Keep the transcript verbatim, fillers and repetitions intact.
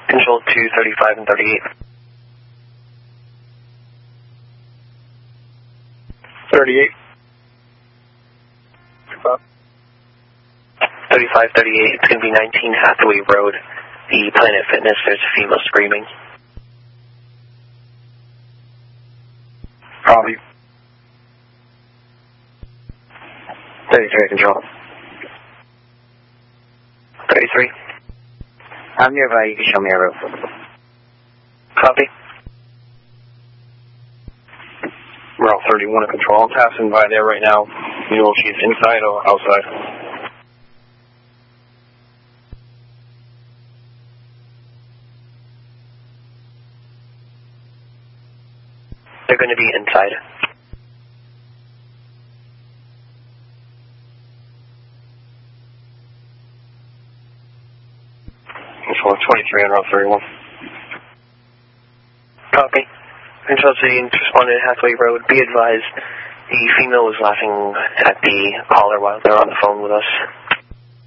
Control two thirty-five and thirty-eight. thirty-eight. thirty-five, thirty-eight, it's going to be nineteen Hathaway Road, the Planet Fitness. There's a female screaming. Copy. thirty-three, control. thirty-three. I'm nearby, you can show me a route. Copy. Route thirty-one in control. I'm passing by there right now. You know if she's inside or outside. They're going to be inside. Control twenty-three on Route thirty-one. Copy. Control City responded to Hathaway Road. Be advised, the female was laughing at the caller while they're on the phone with us.